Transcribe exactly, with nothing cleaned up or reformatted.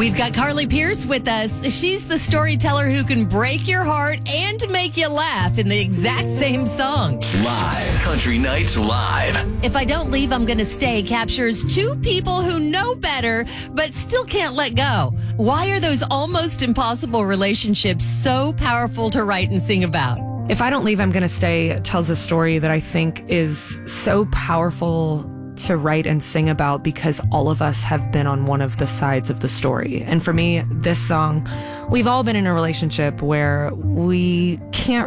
We've got Carly Pierce with us. She's the storyteller who can break your heart and make you laugh in the exact same song. Live. Country Nights Live. If I Don't Leave, I'm Gonna Stay captures two people who know better but still can't let go. Why are those almost impossible relationships so powerful to write and sing about? If I Don't Leave, I'm Gonna Stay tells a story that I think is so powerful to write and sing about because all of us have been on one of the sides of the story. And for me, this song, we've all been in a relationship where we can't